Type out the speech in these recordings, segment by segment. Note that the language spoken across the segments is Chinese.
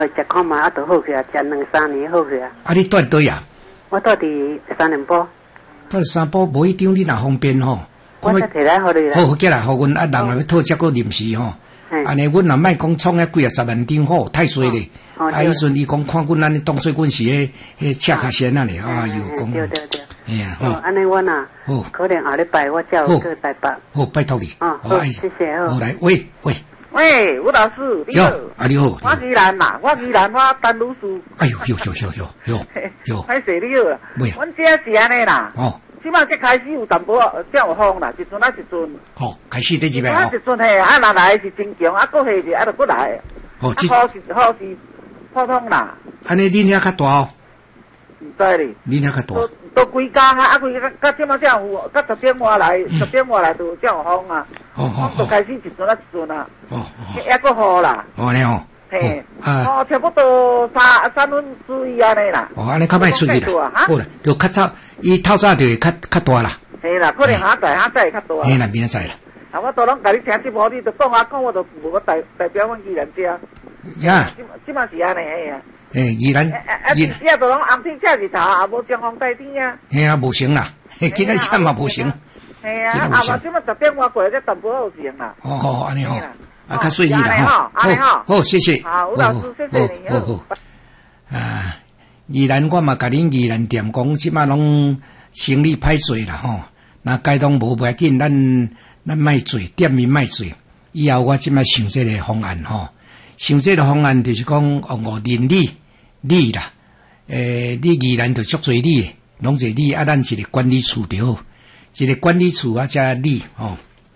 食看嘛，就好去啊，食2-3年好去啊。 啊，你住倒呀？ 我住伫3年埔。 住三堡无迄张你若方便吼。 我再摕来互你啦。 好，寄来互阮啊，人若要讨接个临时吼。安尼，阮若莫讲创遐几10万张吼，太多咧。啊，迄阵伊讲看阮安尼当做阮是迄赤卡仙啊咧，啊又讲。对。哎呀，好。安尼我呐，好，可能后礼拜我叫去台北。 好，拜托你。 好，谢谢哦。 好来，喂。 喂，吴老师，你好。 你好。 我宜兰嘛，我陈女士。 哎呦， 歹势你好。喂。阮这是安尼啦。即摆才开始有淡薄才有风啦，一阵。 开始第几摆一阵嘿，啊，若来是真强，啊，搁下去，啊，就搁来。好是普通啦。 安尼恁遐较大哦？ 唔知哩。 恁遐较大？ 都规工啊，规个到即摆才有，到10点外来就才有风啊。风就开始一阵啊。还搁雨啦。 安尼哦。 嘿。差不多三分之一安尼啦。 安尼较歹出去啦。好啦，就较早。伊透早就会较大啦， 嘿啦，可能下载会较大。 嘿啦，明仔载啦。 啊，我都拢甲你听节目，你就讲我就无代表阮宜兰遮。 呀， 即嘛是安尼嘿啊。 宜兰。 你也都拢红天赤日头，也无江风带天啊。 嘿啊，无成啦，今仔日嘛无成。 嘿啊，嘛即嘛10点外过，才淡薄有成啦。 好，安尼好，啊，较顺利啦哈。 好，谢谢。 好，吴老师，谢谢你。 好。啊。宜兰我嘛甲恁宜兰店讲，即马拢生意歹做啦吼。那街东无要紧，咱卖做，店面卖做。以后我即马想这个方案吼，想这个方案就是讲人理啦。你宜兰就足多理，拢是理啊，咱一个管理处就好，一个管理处啊加理吼。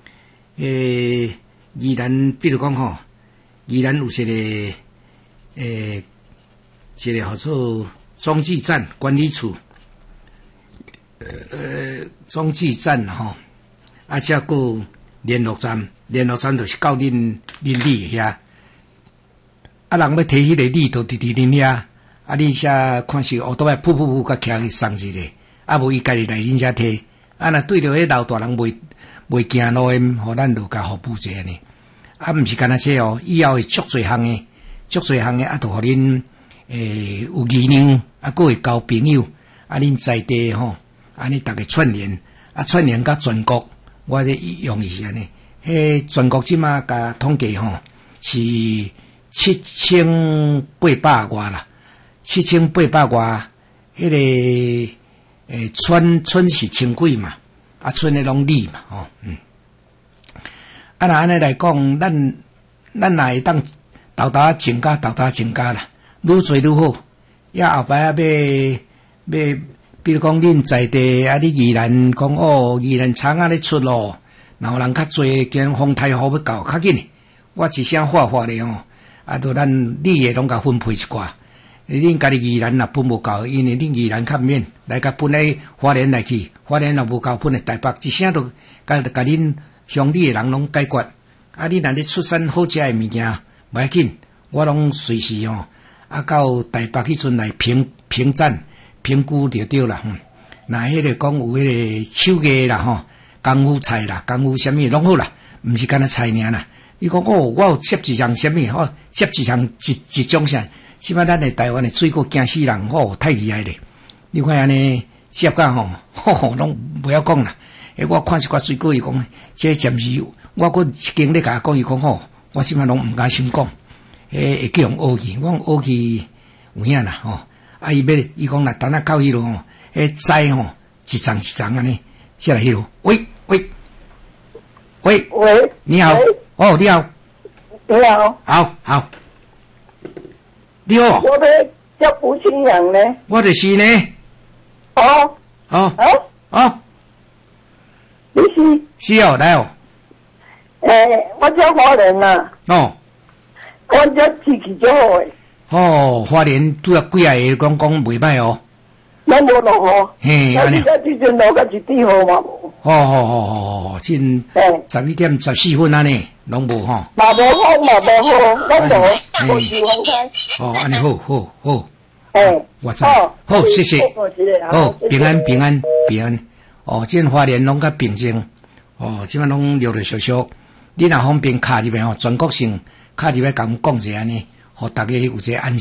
宜兰比如讲吼，宜兰有一个叫做中继站管理处，中继站吼，啊，才个联络站就是到恁理遐，啊，人要摕迄个理都伫恁遐，啊，你遮看是乌多仔噗甲徛去送一个，啊，无伊家己来恁遮摕，啊，若对着迄老大人袂行路的，互咱就甲服务者呢，啊，毋是干那这哦，以后会足侪项的，啊，都互恁。有技能，啊，佫会交朋友，啊，恁在地吼，安尼逐个串联甲全国，我咧用伊是安尼。全国即马甲统计吼是7800外啦，7800外，迄个村是千几嘛，啊，村的拢里嘛，啊，若安尼来讲，咱若会当豆增加啦。愈做愈好，也后摆要，比如讲恁在地啊，你宜兰讲宜兰厂啊咧出咯，然后人较侪，惊风台雨要到较紧，我一声发咧吼，啊，都咱你也拢甲分配一寡，恁家己宜兰若分无够，因为恁宜兰较免来甲分咧花莲来去，花莲若无够分咧台北，一声都甲恁乡里诶人拢解决，啊，你若咧出产好食诶物件，无要紧，我拢随时吼。啊，到台北迄阵来评赞评估就对啦。那迄个讲有迄个手艺啦吼，功夫菜啦，功夫什么拢好啦，毋是干那菜尔啦。伊讲我有摄一项什么，摄一项一种啥，即摆咱的台湾的水果惊死人，太厉害咧。你看安尼摄甲拢不要讲啦。我看一寡水果，伊讲这暂时，我佫经咧甲讲，伊讲我即摆拢毋敢先讲。会叫用学去，我学去有影啦吼。啊，伊讲若等下到迄落吼，栽吼一丛安尼，下来迄落。喂，你好，你好，好，你好。 我的叫吴清阳呢。 我就是呢。 你是？ 是哦，来哦。 我叫华人呐。我这天气就好花莲拄啊几下个讲袂歹哦。 咱无落雨。 嘿， 安尼。即阵落到1滴雨嘛无。 好，真11:14安尼，拢无吼。 嘛无风嘛无好，咱就无事分开。 安尼好。我知。好，谢谢。平安。即花莲拢较平静。即摆拢陆陆续续，你若方便卡入来全国性。卡入来甲阮讲者安尼，互大家有一个安